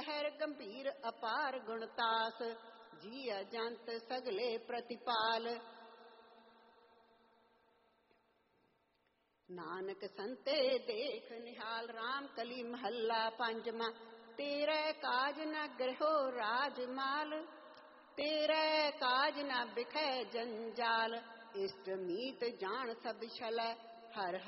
ਲਹਿਰ ਗੰਭੀਰ ਅਪਾਰ ਗੁਣਤਾਸ, ਜੀ ਅਜੰਤ ਸਗਲੇ ਪ੍ਰਤਿਪਾਲ। ਨਾਨਕ ਸੰਤੇ ਦੇਖ ਨਿਹਾਲ, ਰਾਮ ਕਲੀ ਮਹੱਲਾ ਪੰਜਵਾਂ। ਤੇਰੇ ਕਾਜ ਨ ਗ੍ਰਹਿਓ ਰਾਜ ਮਾਲ, ਤੇਰੇ ਕਾਜ ਨ ਬਿਖੈ ਜੰਜਾਲ। ਇਸ਼ਟ ਮੀਤ ਜਾਣ ਸਭ ਛਲੈ, ਹਰ